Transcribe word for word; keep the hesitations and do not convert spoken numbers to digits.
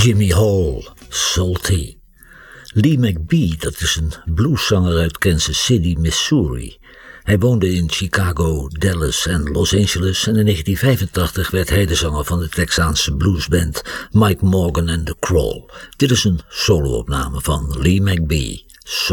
Jimmy Hall, Salty. Lee McBee, dat is een blueszanger uit Kansas City, Missouri. Hij woonde in Chicago, Dallas en Los Angeles en in negentien vijfentachtig werd hij de zanger van de Texaanse bluesband Mike Morgan and the Crawl. Dit is een solo-opname van Lee McBee.